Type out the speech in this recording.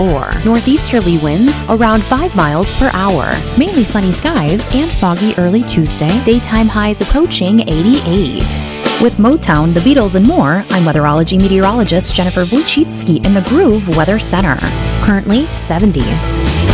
or northeasterly winds around 5 miles per hour. Mainly sunny skies and foggy early Tuesday. Daytime highs approaching 88. With Motown, the Beatles, and more, I'm weatherology meteorologist Jennifer Wojcicki in the Groove Weather Center. Currently 70.